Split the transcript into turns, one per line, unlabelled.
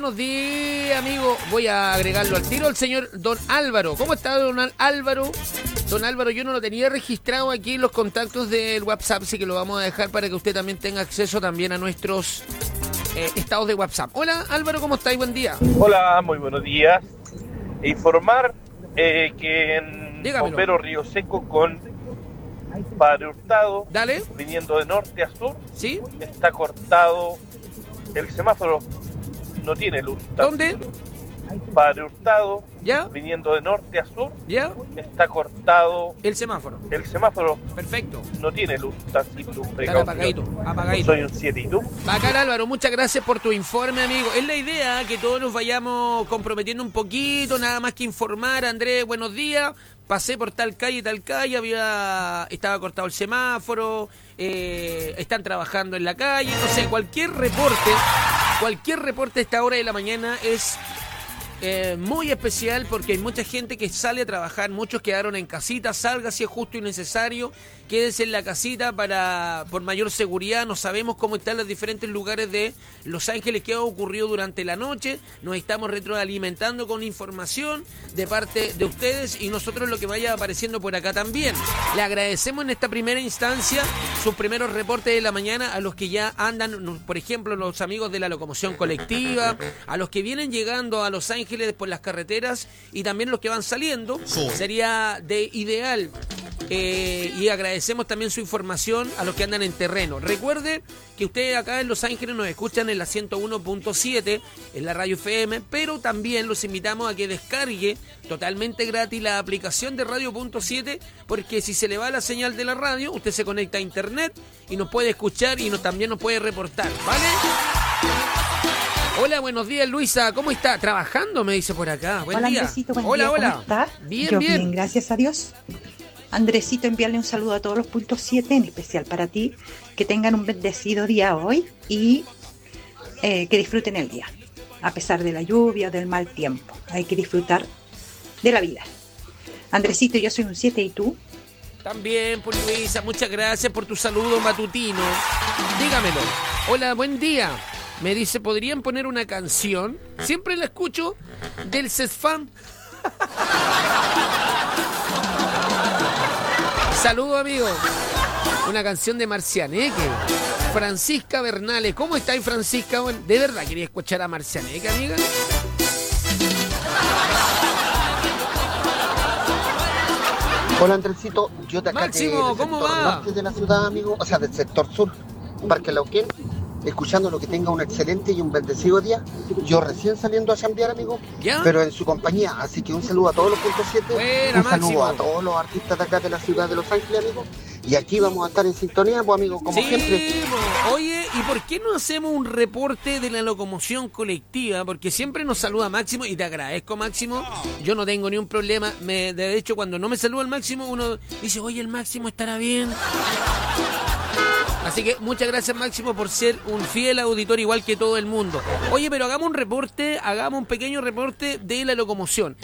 buenos días, amigo. Voy a agregarlo al tiro al señor Don Álvaro. ¿Cómo está, Don Álvaro? Don Álvaro, yo no lo tenía registrado aquí en los contactos del WhatsApp, así que lo vamos a dejar para que usted también tenga acceso también a nuestros estados de WhatsApp. Hola, Álvaro, ¿cómo está? Buen día.
Hola, muy buenos días. Informar que en
Dígamelo.
Bombero Río Seco con Padre Hurtado,
Dale.
viniendo de norte a sur,
¿Sí?
está cortado el semáforo, no tiene luz.
¿Dónde?
Padre Hurtado,
¿Ya?
viniendo de norte a sur,
¿Ya?
está cortado
El semáforo.
el semáforo,
Perfecto.
no tiene luz, está sin luz.
Está apagadito, apagadito.
Soy un 7 y tú.
Bacán, Álvaro, muchas gracias por tu informe, amigo. Es la idea que todos nos vayamos comprometiendo un poquito, nada más que informar. Andrés, buenos días. Pasé por tal calle, estaba cortado el semáforo, están trabajando en la calle, no sé, cualquier reporte a esta hora de la mañana es muy especial porque hay mucha gente que sale a trabajar, muchos quedaron en casita. Salga si es justo y necesario, quédese en la casita por mayor seguridad. No sabemos cómo están los diferentes lugares de Los Ángeles, qué ha ocurrido durante la noche. Nos estamos retroalimentando con información de parte de ustedes y nosotros lo que vaya apareciendo por acá también. Le agradecemos en esta primera instancia sus primeros reportes de la mañana a los que ya andan, por ejemplo, los amigos de la locomoción colectiva, a los que vienen llegando a Los Ángeles por las carreteras y también los que van saliendo. Sería de ideal y agradecemos también su información a los que andan en terreno. Recuerde que ustedes acá en Los Ángeles nos escuchan en la 101.7 en la radio FM, pero también los invitamos a que descargue totalmente gratis la aplicación de Radio.7, porque si se le va la señal de la radio, usted se conecta a internet y nos puede escuchar y también nos puede reportar, ¿vale? Hola, buenos días, Luisa. ¿Cómo está? ¿Trabajando? Me dice por acá. Buen
hola,
día.
Andresito, buen
hola,
día.
hola.
¿Cómo estás?
Bien,
Yo
bien.
Gracias a Dios. Andresito, enviarle un saludo a todos los puntos 7, en especial para ti. Que tengan un bendecido día hoy y que disfruten el día. A pesar de la lluvia o del mal tiempo, hay que disfrutar de la vida. Andresito, yo soy un 7 y tú.
También, por Luisa, muchas gracias por tu saludo matutino. Dígamelo. Hola, buen día. Me dice, ¿podrían poner una canción? Siempre la escucho del CESFAM. Saludo, amigo. Una canción de Marcianeque. Francisca Bernales. ¿Cómo estáis, Francisca? ¿De verdad quería escuchar a Marcianeque, amiga?
Hola, Andresito, yo de acá
Máximo,
del
¿cómo
sector
va?
norte de la ciudad, amigo, o sea, del sector sur, Parque Lauquén, escuchando lo que tenga un excelente y un bendecido día. Yo recién saliendo a chambear, amigo,
¿Ya?
pero en su compañía, así que un saludo a todos los puntos 7,
Buena,
un saludo
Máximo.
a todos los artistas de acá de la ciudad de Los Ángeles, amigo, y aquí vamos a estar en sintonía, pues, amigo, como
Sí,
siempre.
oye, ¿y por qué no hacemos un reporte de la locomoción colectiva? Porque siempre nos saluda Máximo y te agradezco, Máximo. Yo no tengo ni un problema. De hecho, cuando no me saluda el Máximo, uno dice, oye, el Máximo estará bien. Así que muchas gracias, Máximo, por ser un fiel auditor igual que todo el mundo. Oye, pero hagamos un pequeño reporte de la locomoción.